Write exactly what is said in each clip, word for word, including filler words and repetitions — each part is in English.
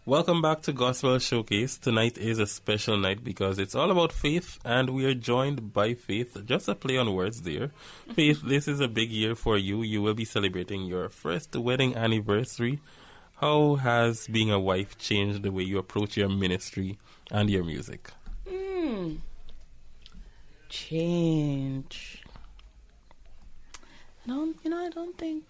Welcome back to Gospel Showcase. Tonight is a special night because it's all about faith, and we are joined by Faith. Just a play on words there. Faith, this is a big year for you. You will be celebrating your first wedding anniversary. How has being a wife changed the way you approach your ministry and your music? Mm. Change. I don't, you know, I don't think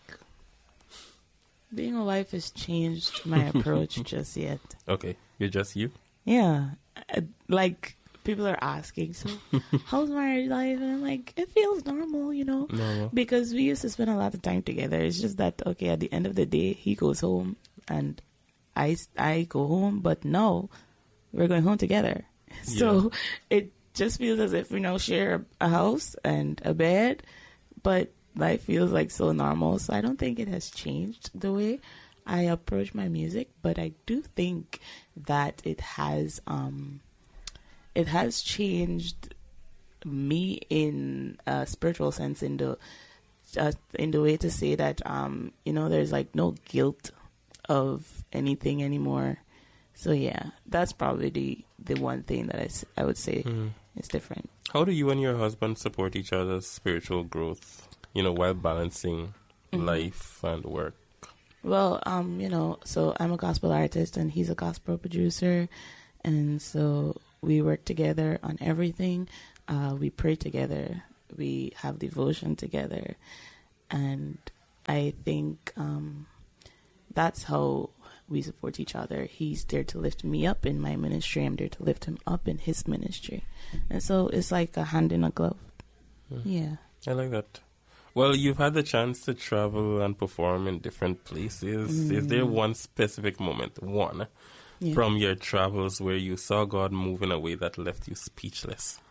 being a wife has changed my approach just yet. Okay, you're just you? Yeah. I, like, people are asking, so how's marriage life? And I'm like, it feels normal, you know? Normal. Because we used to spend a lot of time together. It's just that, okay, at the end of the day, he goes home and I, I go home, but no, we're going home together. So yeah. It just feels as if we now share a house and a bed, but life feels like so normal. So I don't think it has changed the way I approach my music, but I do think that it has um it has changed me in a spiritual sense, in the uh, in the way to say that um you know, there's like no guilt of anything anymore. So yeah, that's probably the the one thing that I, I would say mm. is different. How do you and your husband support each other's spiritual growth, you know, while balancing mm-hmm. life and work? Well, um, you know, so I'm a gospel artist and he's a gospel producer. And so we work together on everything. Uh, we pray together. We have devotion together. And I think um, that's how we support each other. He's there to lift me up in my ministry. I'm there to lift him up in his ministry. And so it's like a hand in a glove. Mm. Yeah. I like that. Well, you've had the chance to travel and perform in different places. Mm. Is there one specific moment, one, yeah. from your travels where you saw God move in a way that left you speechless?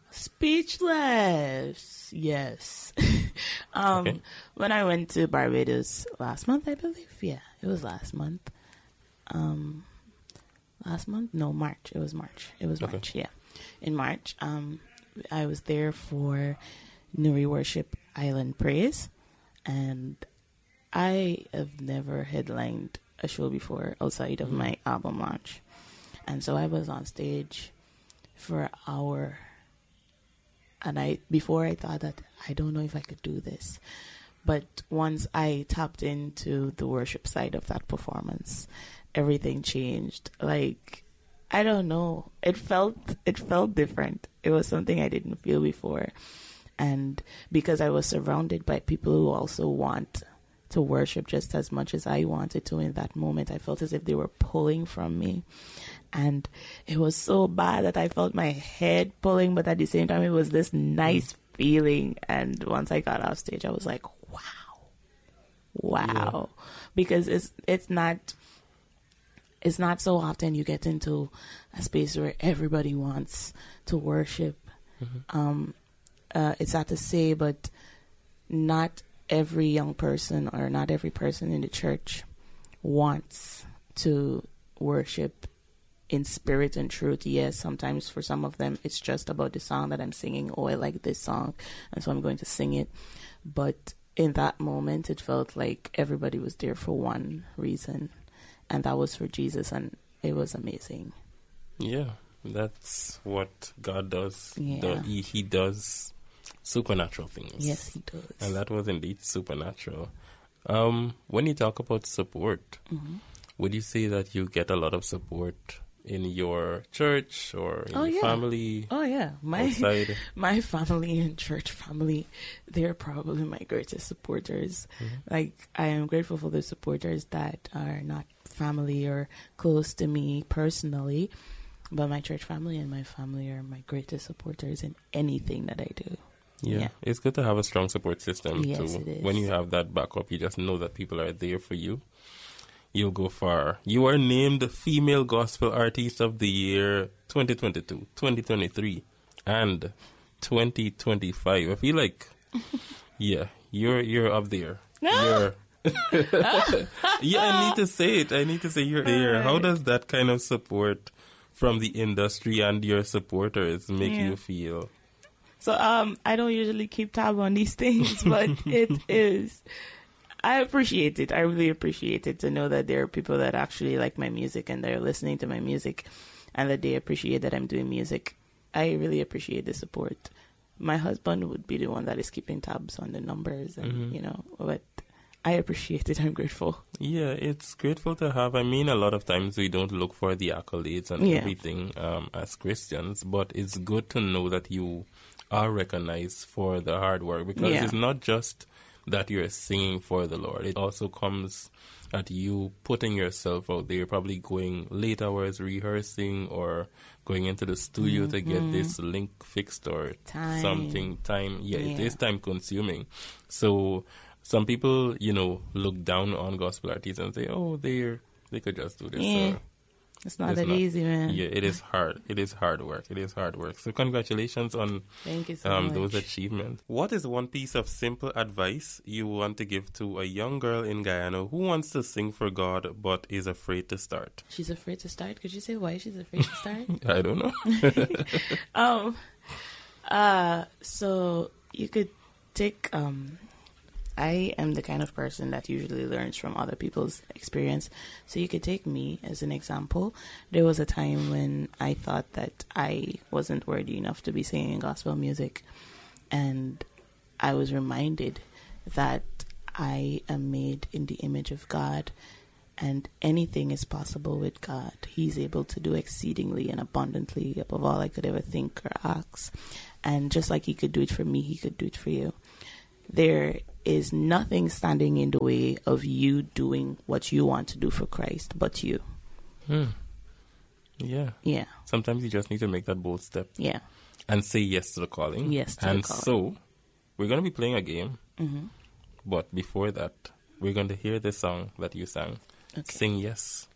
Speechless, yes. um, okay. When I went to Barbados last month, I believe, yeah, it was last month. Um, last month? No, March. It was March. It was March, okay. yeah. In March, um, I was there for Nuri Worship Island Praise, and I have never headlined a show before outside of my album launch. And so I was on stage for an hour, and I before I thought that I don't know if I could do this. But once I tapped into the worship side of that performance, everything changed. Like, I don't know. It felt it felt different. It was something I didn't feel before. And because I was surrounded by people who also want to worship just as much as I wanted to in that moment, I felt as if they were pulling from me. And it was so bad that I felt my head pulling, but at the same time, it was this nice feeling. And once I got off stage, I was like, wow, wow. Yeah. Because it's it's not... It's not so often you get into a space where everybody wants to worship. Mm-hmm. Um, uh, it's sad to say, but not every young person or not every person in the church wants to worship in spirit and truth. Yes, sometimes for some of them, it's just about the song that I'm singing. Oh, I like this song, and so I'm going to sing it. But in that moment, it felt like everybody was there for one reason. And that was for Jesus, and it was amazing. Yeah, that's what God does. Yeah. The, he, he does supernatural things. Yes, he does. And that was indeed supernatural. Um, when you talk about support, mm-hmm. would you say that you get a lot of support in your church or in oh, your yeah. family? Oh, yeah. My, outside? my family and church family, they're probably my greatest supporters. Mm-hmm. Like, I am grateful for the supporters that are not family or close to me personally, but my church family and my family are my greatest supporters in anything that I do. Yeah, yeah. It's good to have a strong support system. Yes, too. it is. When you have that backup, you just know that people are there for you. You'll go far. You are named Female Gospel Artist of the Year twenty twenty-two, twenty twenty-three, and twenty twenty-five. I feel like, yeah, you're you're up there. You're yeah, I need to say it. I need to say you're there. How does that kind of support from the industry and your supporters make yeah. you feel? So um, I don't usually keep tab on these things, but it is. I appreciate it. I really appreciate it to know that there are people that actually like my music and they're listening to my music and that they appreciate that I'm doing music. I really appreciate the support. My husband would be the one that is keeping tabs on the numbers and, mm-hmm. you know, but I appreciate it. I'm grateful. Yeah, it's grateful to have. I mean, a lot of times we don't look for the accolades and yeah. everything um, as Christians, but it's good to know that you are recognized for the hard work, because yeah. it's not just that you're singing for the Lord. It also comes at you putting yourself out there, probably going late hours rehearsing or going into the studio mm-hmm. to get this link fixed or time. something. Time, yeah, yeah, it is time consuming. So some people, you know, look down on gospel artists and say, oh, they're, they could just do this. Yeah. Or, it's not it's that not, easy, man. Yeah, it is hard. It is hard work. It is hard work. So congratulations on Thank you so um, much. those achievements. What is one piece of simple advice you want to give to a young girl in Guyana who wants to sing for God but is afraid to start? She's afraid to start? Could you say why she's afraid to start? I don't know. um, uh, so you could take... Um, I am the kind of person that usually learns from other people's experience. So you could take me as an example. There was a time when I thought that I wasn't worthy enough to be singing gospel music. And I was reminded that I am made in the image of God and anything is possible with God. He's able to do exceedingly and abundantly above all I could ever think or ask. And just like he could do it for me, he could do it for you. There is nothing standing in the way of you doing what you want to do for Christ but you. Hmm. Yeah. Yeah. Sometimes you just need to make that bold step. Yeah. And say yes to the calling. Yes to and the calling. So, we're going to be playing a game. Mm-hmm. But before that, we're going to hear the song that you sang. Okay. Sing Yes.